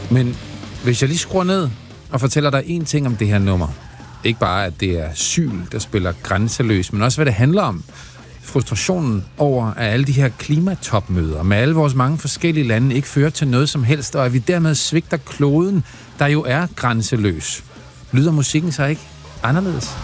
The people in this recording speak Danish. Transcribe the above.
Men hvis jeg lige skruer ned og fortæller dig en ting om det her nummer, ikke bare, at det er Syl, der spiller grænseløs, men også, hvad det handler om. Frustrationen over, at alle de her klimatopmøder med alle vores mange forskellige lande ikke fører til noget som helst, og at vi dermed svigter kloden, der jo er grænseløs. Lyder musikken så ikke anderledes?